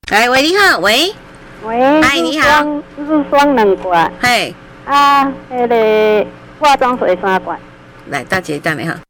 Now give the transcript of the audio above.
来，喂，你好，喂， 喂， 嗨，你好， 日霜2罐， 嘿， 那个化妆水3罐。 来，大姐等你哈。